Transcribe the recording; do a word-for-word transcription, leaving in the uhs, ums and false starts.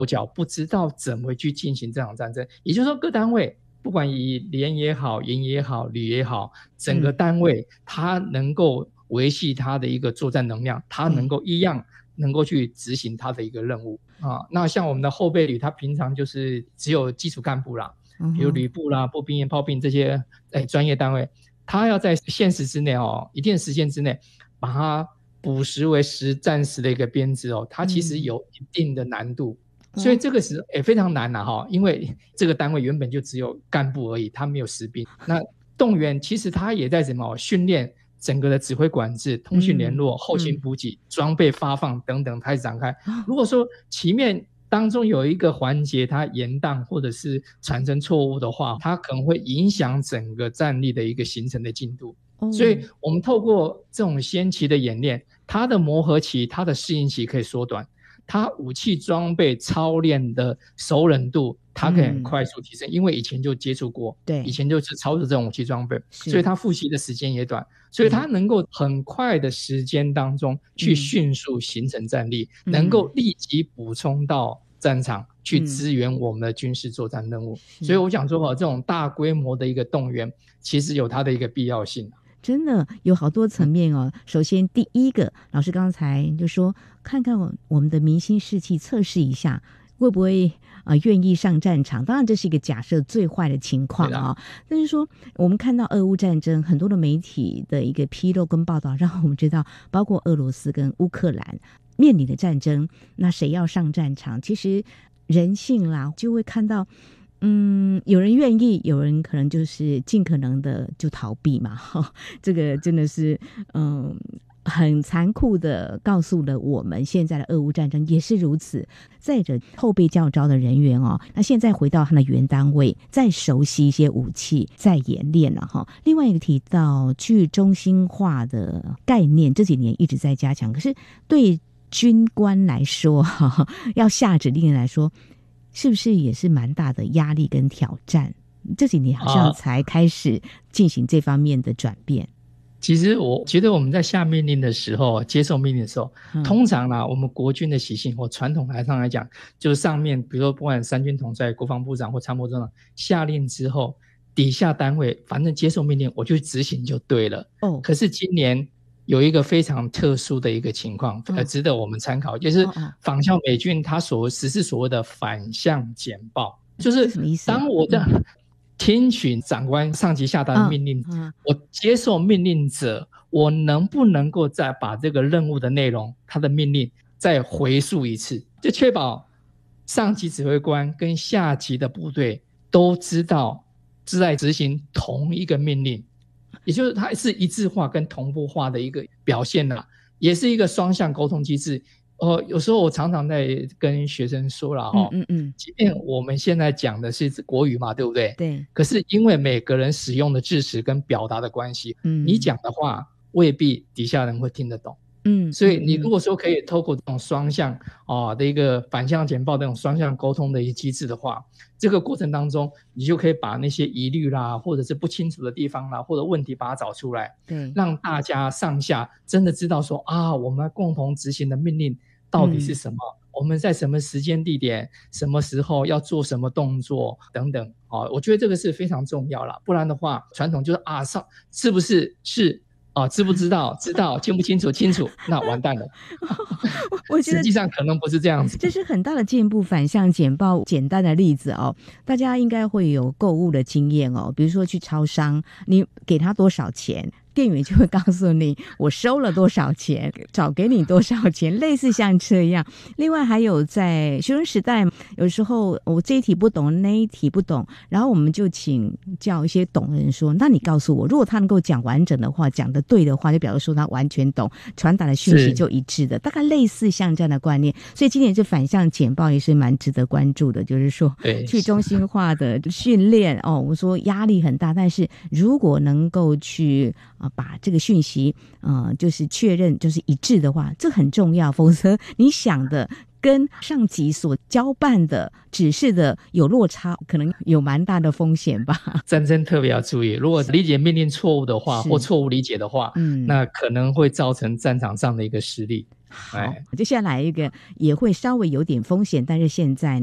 手脚，不知道怎么去进行这场战争。也就是说各单位不管以连也好营也好旅也好，整个单位它能够维系它的一个作战能量，它能够一样能够去执行它的一个任务啊。那像我们的后备旅，它平常就是只有基础干部啦，比如旅部啦、步兵、炮兵这些哎专业单位，它要在限时之内哦，一定的时间之内把它补实为实战时的一个编制哦，它其实有一定的难度。所以这个是也非常难啦、啊、因为这个单位原本就只有干部而已，他没有实兵。那动员其实他也在什么训练整个的指挥管制、通讯联络、嗯、后勤补给、装备发放等等开始展开。如果说前面当中有一个环节它延宕或者是产生错误的话，它可能会影响整个战力的一个形成的进度。所以我们透过这种先期的演练，它的磨合期、它的适应期可以缩短，它武器装备操练的熟稔度它可以很快速提升、嗯、因为以前就接触过，对，以前就是操作这种武器装备，所以它复习的时间也短，所以它能够很快的时间当中去迅速形成战力、嗯、能够立即补充到战场去支援我们的军事作战任务、嗯、所以我想说这种大规模的一个动员其实有它的一个必要性， 真的有好多层面哦。首先第一个，老师刚才就说看看我们的民心士气，测试一下会不会呃愿意上战场。当然这是一个假设最坏的情况啊、哦，但是说我们看到俄乌战争很多的媒体的一个披露跟报道，让我们知道包括俄罗斯跟乌克兰面临的战争，那谁要上战场，其实人性啦就会看到嗯，有人愿意，有人可能就是尽可能的就逃避嘛。这个真的是，嗯，很残酷的告诉了我们，现在的俄乌战争也是如此。再者，后备教招的人员哦，那现在回到他的原单位，再熟悉一些武器，再演练了哈。另外一个提到去中心化的概念，这几年一直在加强，可是对军官来说，哈，要下指令来说，是不是也是蛮大的压力跟挑战？这几年好像才开始进行这方面的转变。 其实我觉得我们在下命令的时候，接受命令的时候，嗯、通常啦，我们国军的习性或传统来上来讲，就是上面比如说不管三军统帅、国防部长或参谋长下令之后，底下单位反正接受命令我就执行就对了。哦，可是今年有一个非常特殊的一个情况，呃，值得我们参考，就是仿效美军他所实施所谓的反向简报，就是当我的听取长官上级下达的命令，我接受命令者，我能不能够再把这个任务的内容，他的命令再回溯一次，就确保上级指挥官跟下级的部队都知道是在执行同一个命令。也就是它是一致化跟同步化的一个表现啦，也是一个双向沟通机制。呃，有时候我常常在跟学生说啦齁，嗯嗯嗯，即便我们现在讲的是国语嘛，对不对？对。可是因为每个人使用的字词跟表达的关系，嗯，你讲的话未必底下人会听得懂。嗯，所以你如果说可以透过这种双向啊的一个反向简报这种双向沟通的一个机制的话，这个过程当中你就可以把那些疑虑啦或者是不清楚的地方啦或者问题把它找出来，对，让大家上下真的知道说啊我们共同执行的命令到底是什么、嗯、我们在什么时间地点什么时候要做什么动作等等啊，我觉得这个是非常重要啦，不然的话传统就是啊上是不是是哦，知不知道？知道，清不清楚？清楚，那完蛋了。我觉得实际上可能不是这样子。 这是很大的进步。反向简报简单的例子哦，大家应该会有购物的经验哦。比如说去超商，你给他多少钱，店员就会告诉你我收了多少钱，找给你多少钱，类似像这样。另外还有在学生时代，有时候我这一题不懂，那一题不懂，然后我们就请教一些懂的人说，那你告诉我，如果他能够讲完整的话，讲得对的话，就表示说他完全懂，传达的讯息就一致的，大概类似像这样的观念。所以今年这反向简报也是蛮值得关注的，就是说去中心化的训练哦，我说压力很大，但是如果能够去啊，把这个讯息呃，就是确认就是一致的话，这很重要，否则你想的跟上级所交办的指示的有落差，可能有蛮大的风险吧。 战争特别要注意，如果理解命令错误的话或错误理解的话，嗯，那可能会造成战场上的一个失利。 好，接下来一个也会稍微有点风险，但是现在